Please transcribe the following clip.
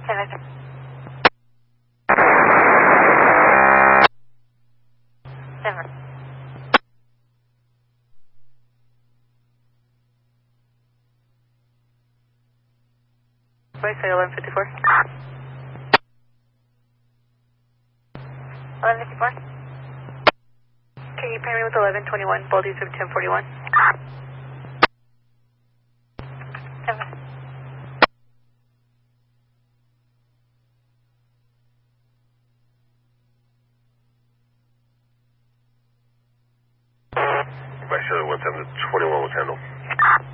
Seven. Right, say 1154. 1154. Can you pair me with 1121, Baldy Zoom 1041? 7. Right, show 1721 was handled.